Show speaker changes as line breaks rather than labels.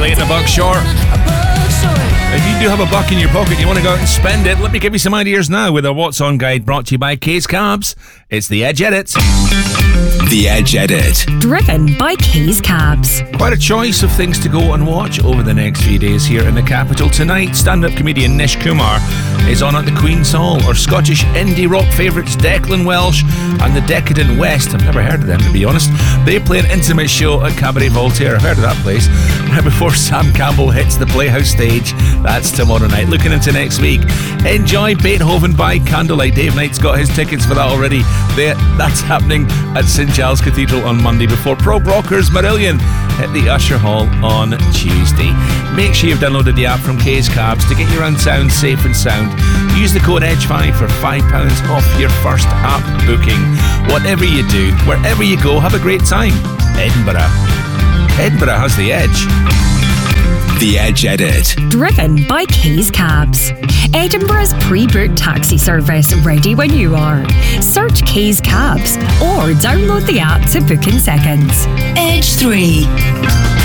ain't a buck short. If you do have a buck in your pocket, you want to go out and spend it, let me give you some ideas now with a What's On guide brought to you by K's Cabs. It's The Edge Edit.
The Edge Edit.
Driven by K's Cabs.
Quite a choice of things to go and watch over the next few days here in the capital. Tonight, stand-up comedian Nish Kumar is on at the Queen's Hall, or Scottish indie rock favourites Declan Welsh and the Decadent West. I've never heard of them, to be honest. They play an intimate show at Cabaret Voltaire. I've heard of that place. Right before Sam Campbell hits the Playhouse stage. That's tomorrow night. Looking into next week, enjoy Beethoven by Candlelight. Dave Knight's got his tickets for that already. That's happening at St Giles Cathedral on Monday, before Prog Rockers Marillion at the Usher Hall on Tuesday. Make sure you've downloaded the app from K's Cabs to get your own sound safe and sound. Use the code EDGE5 for £5 off your first app booking. Whatever you do, wherever you go, have a great time. Edinburgh has the edge.
The Edge Edit.
Driven by K's Cabs. Edinburgh's pre-booked taxi service, ready when you are. Search K's Cabs or download the app to book in seconds.
Edge 3.